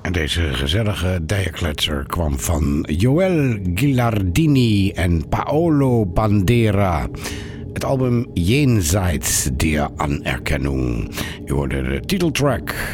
En deze gezellige dijakletser kwam van Joel Gilardini en Paolo Bandera. Het album Jenseits der Anerkennung. Je hoorde de titeltrack